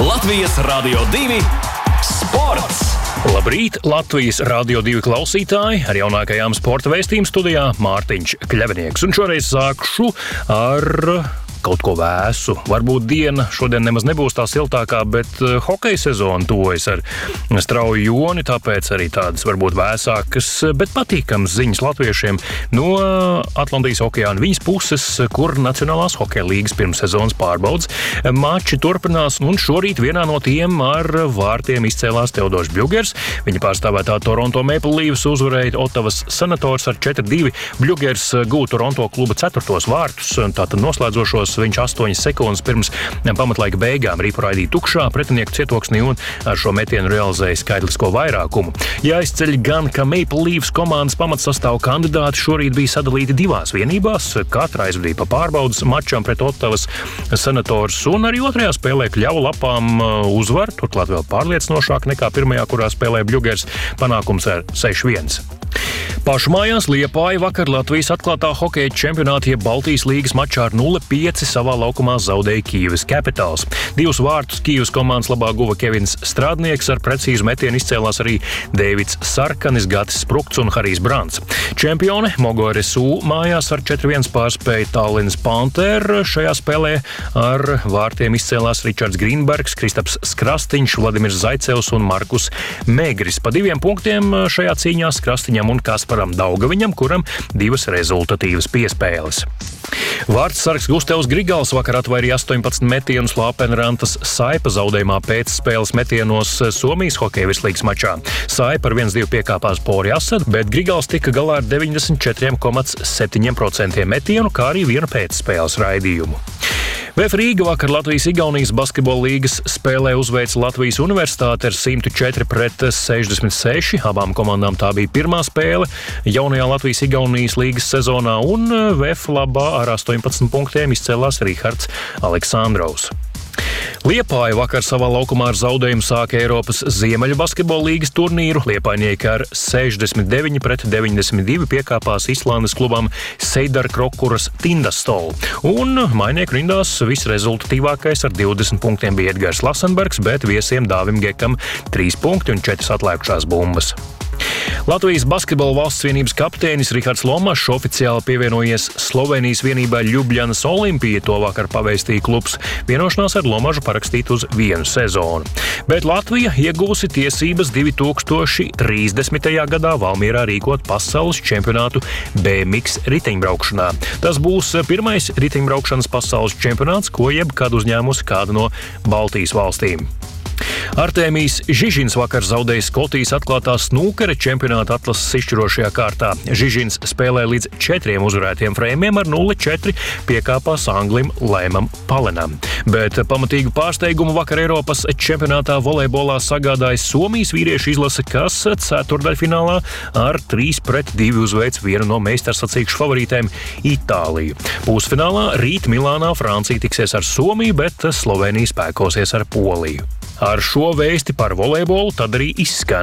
Latvijas Radio 2 sports! Labrīt, Latvijas Radio 2 klausītāji! Ar jaunākajām sporta vēstījuma studijā Mārtiņš Kļavinieks. Un šoreiz sākšu ar kaut ko vēsu. Varbūt diena šodien nemaz nebūs tā siltākā, bet hokeja sezona tuvojas ar strauju joni, tāpēc arī tādas varbūt vēsākas, bet patīkamas ziņas latviešiem no Atlantijas okeāna viņas puses, kur Nacionālās hokeja līgas pirmssezonas pārbaudas mači turpinās, un šorīt vienā no tiem ar vārtiem izcēlās Teodors Bļugers. Viņa pārstāvētā Toronto Maple Leafs uzvarēja Ottavas Senators ar 4-2. Bļugers gūta Toronto kluba 4. vārtus, tātad noslēdzošos viņš 8 sekundes pirms pamatlaika beigām ripu raidīja tukšā pretinieku cietoksnī un ar šo metienu realizēja skaitlisko vairākumu. Jāizceļ gan, ka Maple Leafs komandas pamatsastāvu kandidāti šorīt bija sadalīti divās vienībās. Katra aizvadīja pa pārbaudas mačam pret Ottavas Senators un arī otrajā spēlē kļuva lapām uzvaru, turklāt vēl pārliecinošāk nekā pirmajā, kurā spēlēja Bļugers, panākums ar 6-1. Pašmājās Liepāja vakar Latvijas atklātā hokeja čempionāta jeb Baltijas līgas mačā ar 0-5 savā laukumā zaudēja Kijevas Capitals. 2 vārtus Kijevas komandas labā guva Kevins Strādnieks, ar precīzu metienu izcēlās arī Deivids Sarkanis, Gatis Sprukts un Harijs Brants. Čempione Mogo RSU mājās ar 4-1 pārspēja Tallinas Panther. Šajā spēlē ar vārtiem izcēlās Ričards Grīnbergs, Kristaps Skrastiņš, Vladimirs Zaicevs un Markus Mēgris. Pa 2 punktiem šajā cīņā Skrastiņam un Kasparam Daugaviņam, kuram 2 rezultatīvas piespēles. Vārtsargs Gustavs Grigals vakar atvairīja 18 metienus Lāpenrantas Saipa zaudējumā pēcspēles metienos Somijas hokeja virslīgas mačā. Saipa ar 1-2 piekāpās Pori Asad, bet Grigals tika galā ar 94,7% metienu, kā arī 1 pēcspēles raidījumu. VF Rīga vakar Latvijas-Igaunijas basketbola līgas spēlē uzveica Latvijas Universitāti ar 104-66. Abām komandām tā bija pirmā spēle jaunajā Latvijas-Igaunijas līgas sezonā, un VF labā ar 18 punktiem izcēlās Rihards Aleksandrovs. Liepāja vakar savā laukumā ar zaudējumu sāka Eiropas Ziemeļu basketbola līgas turnīru. Liepainieki ar 69-92 piekāpās Islandes klubam Seidar Krokuras Tindastol. Un mainieku rindās visrezultatīvākais ar 20 punktiem bija Edgars Lasenbergs, bet viesiem Dāvim Gekam 3 punkti un 4 atlēkušās bumbas. Latvijas basketbola valsts vienības kapteinis Rihards Lomašs oficiāli pievienojies Slovenijas vienībai Ljubljanas Olimpija. To vakar pavēstīja klubs. Vienošanās ar Lomašu parakstīt uz 1 sezonu. Bet Latvija iegūsi tiesības 2030. gadā Valmierā rīkot pasaules čempionātu BMX riteņbraukšanā. Tas būs pirmais riteņbraukšanas pasaules čempionāts, ko jebkad uzņēmusi kāda no Baltijas valstīm. Artēmijs Žižins vakar zaudēja Skotijas atklātā snūkera čempionāta atlases izšķirošajā kārtā. Žižins spēlē līdz 4 uzvarētiem frēmiem, ar 0-4 piekāpās Anglim Lēmam Palenam. Bet pamatīgu pārsteigumu vakar Eiropas čempionātā volejbolā sagādāja Somijas vīriešu izlase, kas ceturdaļfinālā ar 3-2 uzveic vienu no meistarsacīkšu favorītēm Itāliju. Pusfinālā rīt Milānā Francija tiksies ar Somiju, bet Slovenija spēkosies ar Poliju. Ar šo vēsti par volejbolu tad arī izskan